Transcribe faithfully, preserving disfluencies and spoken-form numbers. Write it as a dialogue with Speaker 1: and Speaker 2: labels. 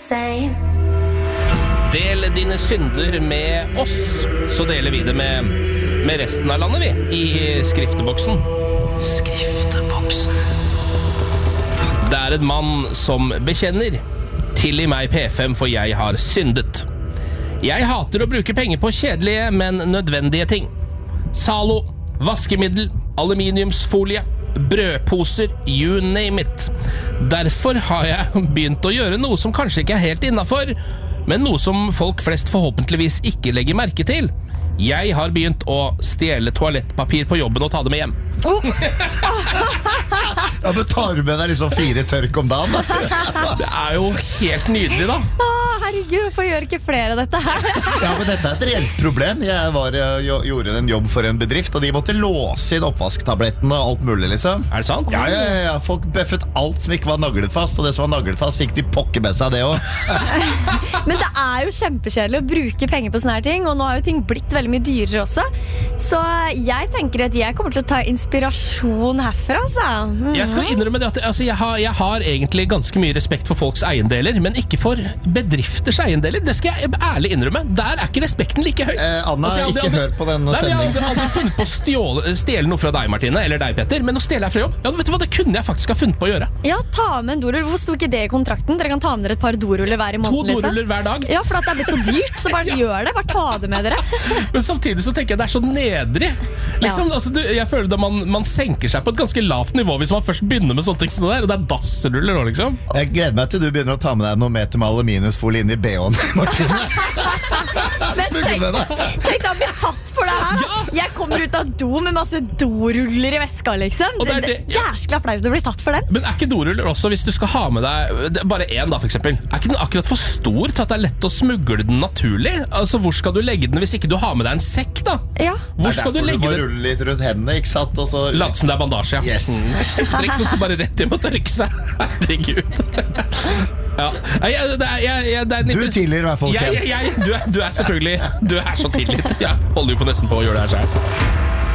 Speaker 1: same.
Speaker 2: Del dine synder med oss, så deler vi det med, med resten av landet, vi, i skrifteboksen. Skrifteboksen. Det er en mann som bekjenner. Tilgi meg P fem, for jeg har syndet. Jeg hater å bruke penger på kjedelige, men nødvendige ting. Zalo, vaskemiddel, aluminiumsfolie, brødposer, you name it. Derfor har jeg begynt å gjøre noe som kanskje ikke er helt innenfor, men noe som folk flest forhåpentligvis ikke legger merke til. Jeg har begynt å stjele toalettpapir på jobben og ta det med hjem.
Speaker 3: Oh. Ja, men tar du med deg liksom fire tørk om dagen, da?
Speaker 2: Det er jo helt nydelig, da.
Speaker 4: Å, herregud, hvorfor gjør ikke flere av dette her?
Speaker 3: Ja, men dette er et reelt problem. Jeg var, jo, gjorde en jobb for en bedrift, og de måtte låse inn oppvasktabletten og alt mulig, liksom.
Speaker 2: Er det sant?
Speaker 3: Ja, ja, ja, folk bøffet alt som ikke var naglet fast, og det som var naglet fast fikk de pokke med seg det også.
Speaker 4: Men det er jo kjempekjedelig å bruke penger på sånne her ting, og nå har jo ting blitt veldig mye dyrere også. Så jeg tenker at jeg kommer til å ta inspirasjon herfra, altså. Mm.
Speaker 2: Jeg skal innrømme det at altså, jeg, har, jeg har egentlig ganske mye respekt for folks eiendeler, men ikke for bedrifters eiendeler. Det skal jeg ærlig innrømme. Der er ikke respekten like høy.
Speaker 3: Eh, Anna,
Speaker 2: altså,
Speaker 3: ikke
Speaker 2: aldri,
Speaker 3: hør på den
Speaker 2: nei,
Speaker 3: sendingen.
Speaker 2: Jeg har aldri funnet på å stjåle, stjele noe fra deg, Martine, eller deg, Petter, men å stjele fra jobb, ja, vet du hva, det kunne jeg faktisk ha funnet på å gjøre.
Speaker 4: Ja, ta med en dorull. Hvorfor sto ikke det i kontrakten? Dere kan ta med dere et par doruller hver i måneden.
Speaker 2: To doruller liksom. Hver dag.
Speaker 4: Ja, for at det er blitt så dyrt, så bare ja. Gjør det. Bare ta det med dere.
Speaker 2: Men samtidig så tenker jeg det er så nedrig. Liksom, ja. altså, du, jeg føler at man, man senker seg på et ganske lavt nivå hvis man først begynner med sånne ting som det der, og det er dassruller nå, liksom.
Speaker 3: Jeg gleder meg til du begynner å ta med deg noe meter med aluminiumsfolie inn i B H-en, Martine.
Speaker 4: Men tenk, tenk da å bli tatt for det her. Ja. Jeg kommer ut av do med masse doruller i veska, liksom. Det, det, det, det er jæskla flaut å bli tatt for den.
Speaker 2: Men er ikke doruller også, hvis du skal ha med deg bare en da, for eksempel, er ikke den akkurat for stor til at det er lett å smugle den naturlig? Altså, hvor skal du legge den hvis ikke du har med deg en sekk, da?
Speaker 4: Ja.
Speaker 2: Hvor skal du legge den?
Speaker 3: Det er derfor du må rulle litt rundt hendene, ikke sant? Og så...
Speaker 2: Lat som det er bandasje, ja.
Speaker 3: Yes.
Speaker 2: Mm. Kjempetriks, og så bare rett hjem og tørke seg. Herregud. Ja. Jeg, det er, jeg, jeg, det er
Speaker 3: du tilgir meg, folkens.
Speaker 2: Jeg, jeg, jeg, du, er, du er selvfølgelig Du er så tilgitt. Jeg holder jo på nesten på å gjøre det her selv.